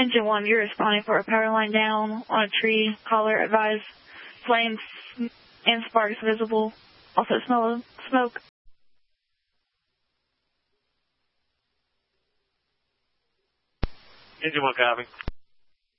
Engine 1, you're responding for a power line down on a tree. Caller advised flames and sparks visible. Also smell of smoke. Engine 1 copy.